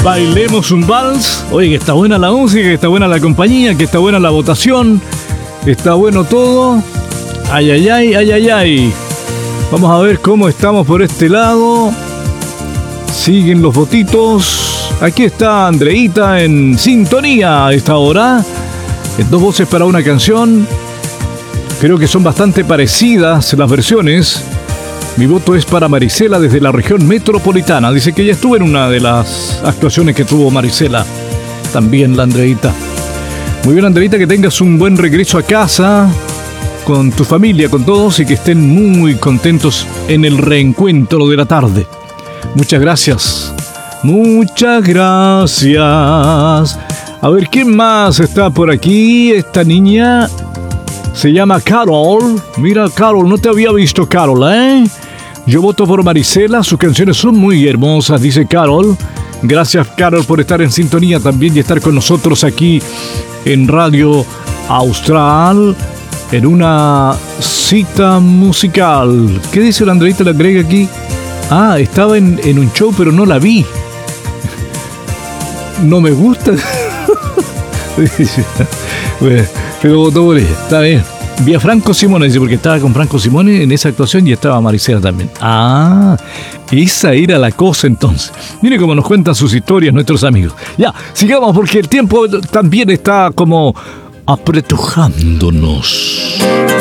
Bailemos un vals. Oye, que está buena la música, que está buena la compañía, que está buena la votación, está bueno todo. Ay, ay, ay, ay, ay, ay. Vamos a ver cómo estamos por este lado. Siguen los votitos. Aquí está Andreita en sintonía a esta hora. Dos voces para una canción. Creo que son bastante parecidas las versiones. Mi voto es para Marisela desde la región metropolitana. Dice que ya estuvo en una de las actuaciones que tuvo Marisela. También la Andreita. Muy bien, Andreita, que tengas un buen regreso a casa con tu familia, con todos, y que estén muy contentos en el reencuentro de la tarde. Muchas gracias. Muchas gracias. A ver, ¿quién más está por aquí? Esta niña se llama Carol. Mira, Carol, no te había visto, Carol, ¿eh? Yo voto por Marisela, sus canciones son muy hermosas, dice Carol. Gracias, Carol, por estar en sintonía también y estar con nosotros aquí en Radio Austral en una cita musical. ¿Qué dice la Andreita? Le agrega aquí. Ah, estaba en un show, pero no la vi. No me gusta. Bueno, pero votó por ella, está bien. Vi a Franco Simone, dice, porque estaba con Franco Simone en esa actuación y estaba Marisela también. Ah, esa era la cosa entonces. Mire cómo nos cuentan sus historias nuestros amigos. Ya, sigamos porque el tiempo también está como apretujándonos.